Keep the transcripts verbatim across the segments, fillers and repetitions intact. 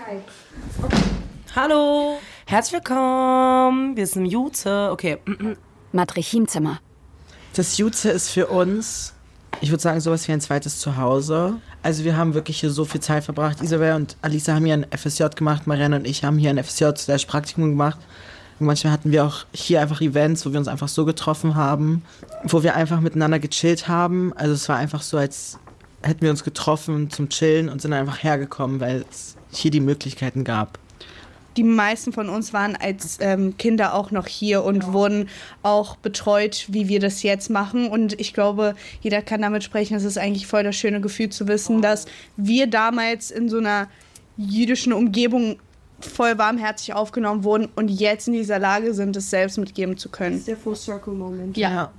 Hallo, herzlich willkommen. Wir sind im Juze. Okay. Matrichimzimmer. Das Juze ist für uns, ich würde sagen, sowas wie ein zweites Zuhause. Also wir haben wirklich hier so viel Zeit verbracht. Isabel und Alisa haben hier ein F S J gemacht, Marianne und ich haben hier ein F S J slash Praktikum gemacht. Und manchmal hatten wir auch hier einfach Events, wo wir uns einfach so getroffen haben, wo wir einfach miteinander gechillt haben. Also es war einfach so, als hätten wir uns getroffen zum Chillen und sind einfach hergekommen, weil es hier die Möglichkeiten gab. Die meisten von uns waren als ähm, Kinder auch noch hier und ja. wurden auch betreut, wie wir das jetzt machen. Und ich glaube, jeder kann damit sprechen. Es ist eigentlich voll das schöne Gefühl zu wissen, dass wir damals in so einer jüdischen Umgebung voll warmherzig aufgenommen wurden und jetzt in dieser Lage sind, es selbst mitgeben zu können. Das ist der Full-Circle-Moment. Ja. ja.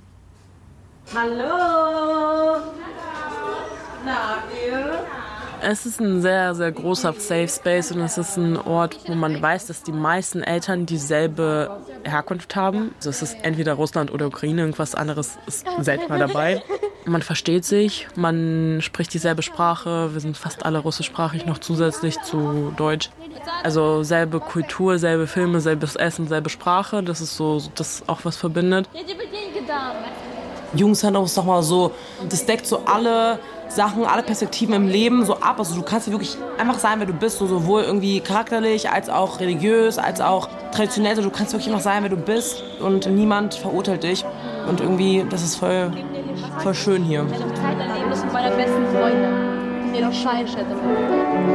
Hallo! Na, ihr? Es ist ein sehr, sehr großer Safe Space und es ist ein Ort, wo man weiß, dass die meisten Eltern dieselbe Herkunft haben. Also es ist entweder Russland oder Ukraine, irgendwas anderes ist selten mal dabei. Man versteht sich, man spricht dieselbe Sprache, wir sind fast alle russischsprachig noch zusätzlich zu Deutsch. Also selbe Kultur, selbe Filme, selbes Essen, selbe Sprache, das ist so das auch was verbindet. Jungs-Handlung ist doch mal so, das deckt so alle Sachen, alle Perspektiven im Leben so ab. Also du kannst ja wirklich einfach sein, wer du bist, so sowohl irgendwie charakterlich, als auch religiös, als auch traditionell. Also du kannst wirklich einfach sein, wer du bist und niemand verurteilt dich. Und irgendwie, das ist voll, voll schön hier. Zeit erleben, das sind meine besten Freunde. Mir noch Scheiße.